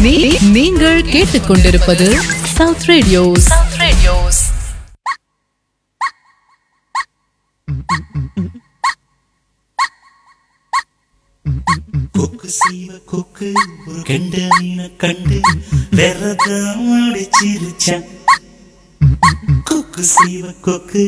நீங்கள் கேட்டுக்கொண்டிருப்பது south radios. கொக்கு செய்வ கொக்கு ஒரு கெண்ட மீனை கண்டு விரதம் அடிச்சிருச்சான். கொக்கு செய்வ கொக்கு